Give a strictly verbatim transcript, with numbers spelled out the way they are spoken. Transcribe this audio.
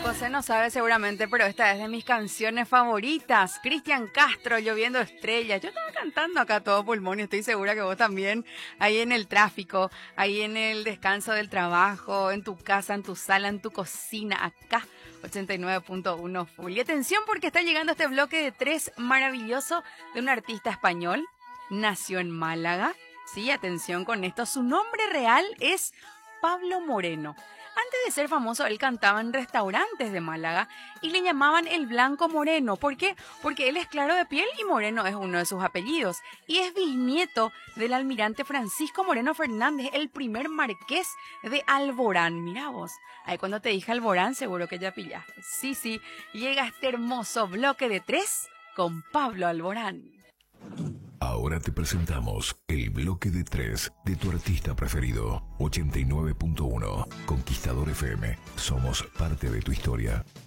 José no sabe seguramente, pero esta es de mis canciones favoritas. Cristian Castro, Lloviendo Estrellas. Yo estaba cantando acá a todo pulmón y estoy segura que vos también, ahí en el tráfico, ahí en el descanso del trabajo, en tu casa, en tu sala, en tu cocina, acá, ochenta y nueve punto uno Full. Y atención porque está llegando este bloque de tres maravilloso de un artista español. Nació en Málaga. Sí, atención con esto. Su nombre real es Pablo Moreno. Antes de ser famoso, él cantaba en restaurantes de Málaga y le llamaban el Blanco Moreno. ¿Por qué? Porque él es claro de piel y Moreno es uno de sus apellidos. Y es bisnieto del almirante Francisco Moreno Fernández, el primer marqués de Alborán. Mira vos, ahí cuando te dije Alborán seguro que ya pillaste. Sí, sí, llega este hermoso bloque de tres con Pablo Alborán. Ahora te presentamos el bloque de tres de tu artista preferido. ochenta y nueve punto uno Conquistador F M. Somos parte de tu historia.